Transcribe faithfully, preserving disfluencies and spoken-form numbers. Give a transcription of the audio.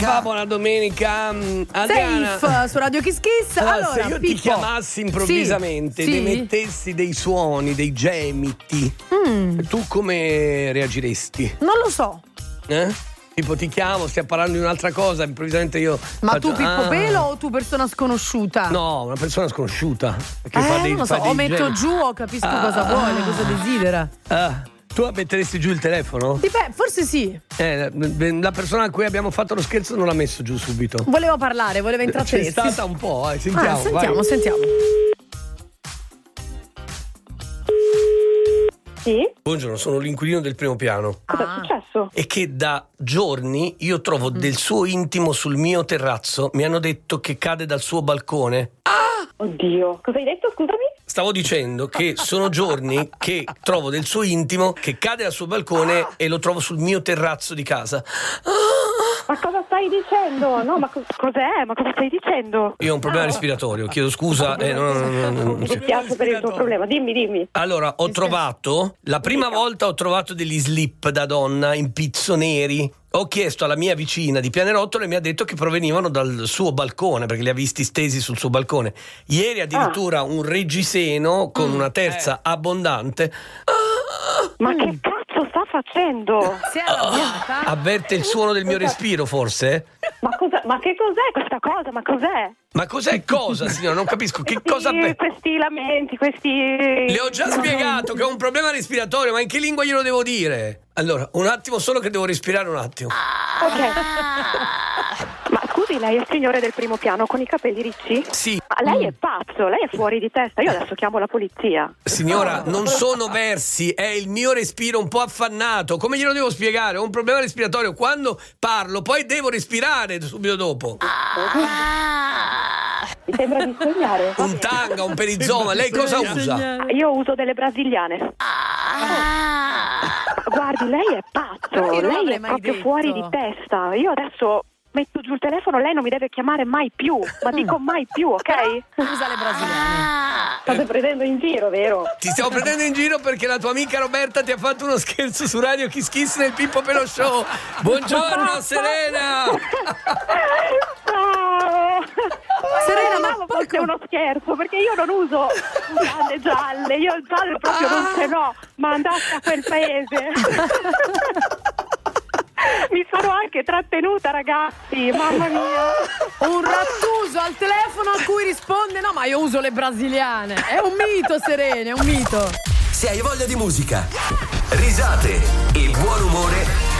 Buona domenica, Adriana. Safe su Radio Kiss Kiss. Allora, allora se io Pippo. ti chiamassi improvvisamente, sì, ti sì. mettessi dei suoni, dei gemiti, Mm. tu come reagiresti? Non lo so. Eh? Tipo ti chiamo, stiamo parlando di un'altra cosa, improvvisamente io Ma faccio, tu Pippo ah. Pelo o tu persona sconosciuta? No, una persona sconosciuta che eh, fa dei, non lo so, fa dei o metto gemiti. giù o capisco Ah. cosa vuole, cosa desidera. Ah, tu metteresti giù il telefono? Dipende, forse sì. Eh, la persona a cui abbiamo fatto lo scherzo non l'ha messo giù subito. Voleva parlare, voleva C'è intrattenersi. stata un po', eh. Sentiamo, Ah, sentiamo, vai. sentiamo. Sì? Buongiorno, sono l'inquilino del primo piano. Cosa Ah. è successo? E che da giorni io trovo Mm. del suo intimo sul mio terrazzo. Mi hanno detto che cade dal suo balcone. Oddio. Cosa hai detto, scusami? Stavo dicendo che sono giorni che trovo del suo intimo che cade dal suo balcone e lo trovo sul mio terrazzo di casa. Ma cosa stai dicendo? No, ma co- cos'è? Ma cosa stai dicendo? Io ho un problema respiratorio, chiedo scusa. eh, no, no, no, no, no, Mi sì. dispiace per il tuo problema, dimmi, dimmi. Allora, ho trovato, la prima volta ho trovato degli slip da donna in pizzo neri. Ho chiesto alla mia vicina di Pianerottolo e mi ha detto che provenivano dal suo balcone, perché li ha visti stesi sul suo balcone. Ieri addirittura un reggiseno con una terza abbondante. Ma che cazzo sta facendo? Si è arrabbiata? Avverte il suono del mio respiro, forse? Ma, cosa, ma che cos'è questa cosa? Ma cos'è? Ma cos'è cosa, signora? Non capisco. Che Questi- cosa avverte? Questi lamenti, questi... Le ho già spiegato che ho un problema respiratorio, ma in che lingua glielo devo dire? Allora, un attimo solo che devo respirare un attimo. Ok. Ma scusi, lei è il signore del primo piano con i capelli ricci? Sì, Ma lei è pazzo, lei è fuori di testa. Io adesso chiamo la polizia. signora, non sono versi, è il mio respiro un po' affannato. Come glielo devo spiegare? Ho un problema respiratorio. Quando parlo, poi devo respirare subito dopo. Mi sembra di sognare. Va Un bene. tanga, un perizoma. Lei cosa usa? Io uso delle brasiliane. Guardi, lei è pazzo, Io non lei l'avrei è mai proprio detto. fuori di testa. Io adesso metto giù il telefono, lei non mi deve chiamare mai più, ma dico mai più, ok? Usa le brasiliane. State prendendo in giro, vero? Ti stiamo prendendo in giro perché la tua amica Roberta ti ha fatto uno scherzo su Radio Kiss Kiss nel Pippo Pelo Show. Buongiorno, Serena! Ciao! Serena, ma ma forse è uno scherzo, perché io non uso mutande gialle, io il giallo proprio non ce l'ho, ma andate a quel paese. Mi sono anche trattenuta, ragazzi, mamma mia. un rattuso al telefono a cui risponde: no, ma io uso le brasiliane. È un mito, Serena, è un mito. Se hai voglia di musica, risate, il buon umore